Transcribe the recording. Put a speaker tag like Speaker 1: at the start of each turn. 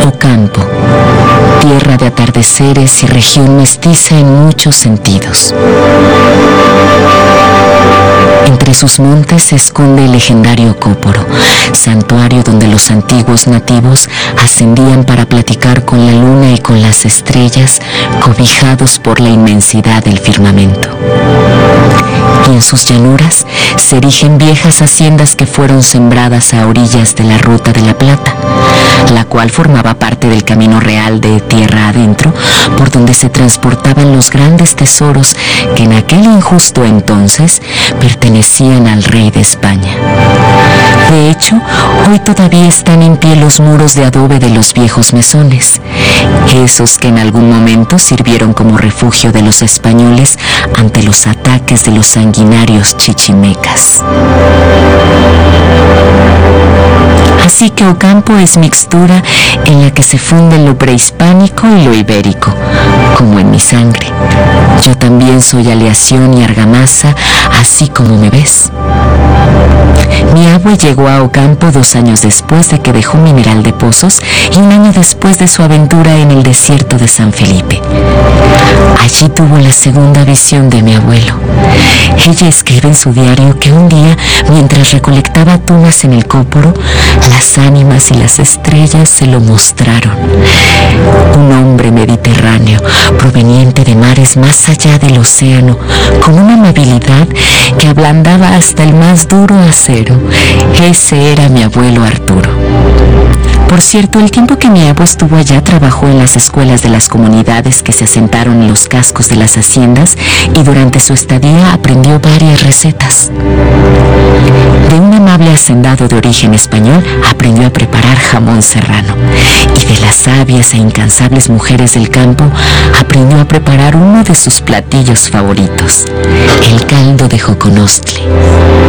Speaker 1: Ocampo, tierra de atardeceres y región mestiza en muchos sentidos. Entre sus montes se esconde el legendario Cóporo, santuario donde los antiguos nativos ascendían para platicar con la luna y con las estrellas, cobijados por la inmensidad del firmamento. Y en sus llanuras se erigen viejas haciendas que fueron sembradas a orillas de la Ruta de la Plata, la cual formaba parte del camino real de tierra adentro, por donde se transportaban los grandes tesoros que en aquel injusto entonces pertenecían al rey de España. De hecho, hoy todavía están en pie los muros de adobe de los viejos mesones, esos que en algún momento sirvieron como refugio de los españoles ante los ataques de los sanguinarios chichimecas. Así que Ocampo es mixtura en la que se funde lo prehispánico y lo ibérico, como en mi sangre. Yo también soy aleación y argamasa, así como me ves. Mi abue llegó a Ocampo 2 años después de que dejó Mineral de Pozos y 1 año después de su aventura en el desierto de San Felipe. Allí tuvo la segunda visión de mi abuelo. Ella escribe en su diario que un día, mientras recolectaba tunas en el Cóporo, las ánimas y las estrellas se lo mostraron. Un hombre mediterráneo, proveniente de mares más allá del océano, con una amabilidad que ablandaba hasta el más duro acero. Ese era mi abuelo Arturo. Por cierto, el tiempo que mi abuelo estuvo allá trabajó en las escuelas de las comunidades que se asentaron en los cascos de las haciendas y durante su estadía aprendió varias recetas. De un amable hacendado de origen español aprendió a preparar jamón serrano y de las sabias e incansables mujeres del campo aprendió a preparar uno de sus platillos favoritos, el caldo de joconostle.